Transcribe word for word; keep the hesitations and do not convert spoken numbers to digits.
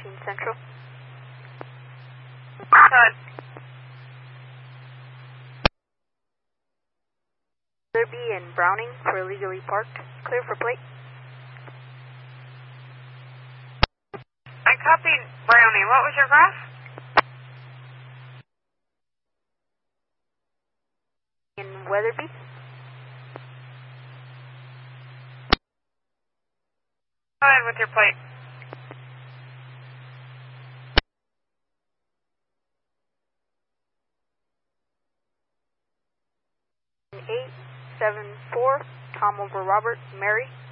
thirteen Central. Todd. Weatherby and Browning for illegally parked. Clear for plate. I copied Browning. What was your graph? In Weatherby. Go ahead with your plate. eight seven four, Tom over Robert, Mary.